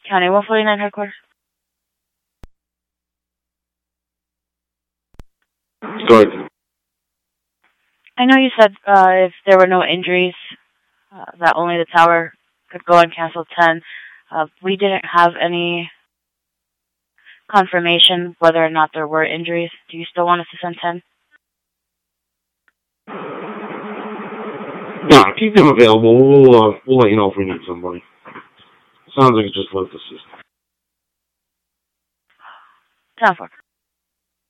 County 149 headquarters. Go ahead. I know you said if there were no injuries, that only the tower could go and cancel 10. We didn't have any confirmation whether or not there were injuries. Do you still want us to send 10? No, keep them available. We'll let you know if we need somebody. Sounds like it just left the system. 10-4.